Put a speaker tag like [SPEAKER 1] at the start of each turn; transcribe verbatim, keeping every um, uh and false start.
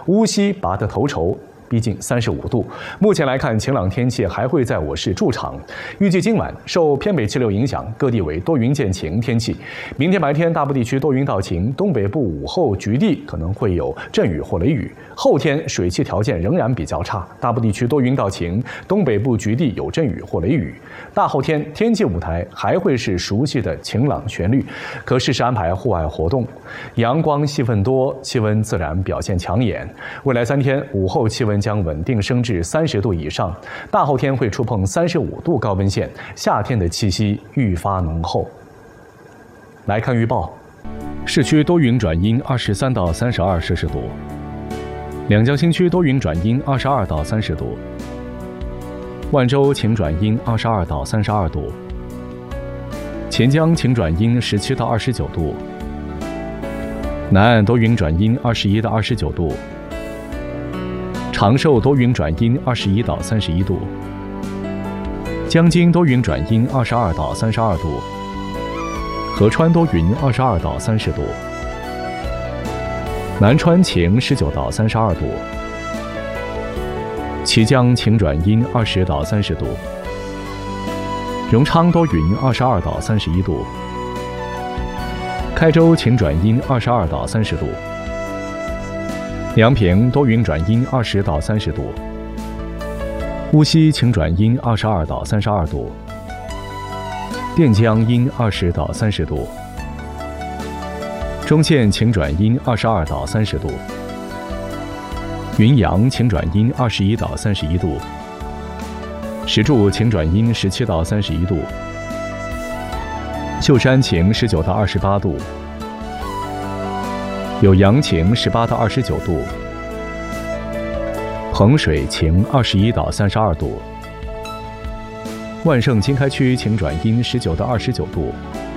[SPEAKER 1] 乌溪拔得头筹，逼近三十五度。目前来看，晴朗天气还会在我市驻场。预计今晚受偏北气流影响，各地为多云见晴天气。明天白天大部地区多云到晴，东北部午后局地可能会有阵雨或雷雨。后天水汽条件仍然比较差，大部地区多云到晴，东北部局地有阵雨或雷雨。大后天天气舞台还会是熟悉的晴朗旋律，可适时安排户外活动。阳光戏份多，气温自然表现抢眼。未来三天午后气温将稳定升至三十度以上，大后天会触碰三十五度高温线，夏天的气息愈发浓厚。来看预报，市区多云转阴，二十三到三十二摄氏度；两江新区多云转阴，二十二到三十度；万州晴转阴，二十二到三十二度；钱江晴转阴，十七到二十九度；南岸多云转阴，二十一到二十九度；长寿多云转阴，二十一到三十一度；江津多云转阴，二十二到三十二度；合川多云，二十二到三十度；南川晴，十九到三十二度；綦江晴转阴，二十到三十度；荣昌多云，二十二到三十一度；开州晴转阴，二十二到三十度；梁平多云转阴，二十到三十度；乌溪晴转阴，二十二到三十二度；垫江阴，二十到三十度；中线晴转阴，二十二到三十度；云阳晴转阴，二十一到三十一度；石柱晴转阴，十七到三十一度；秀山晴，十九到二十八度；酉阳晴，十八到二十九度；衡水晴，二十一到三十二度；万盛经开区晴转阴，十九到二十九度；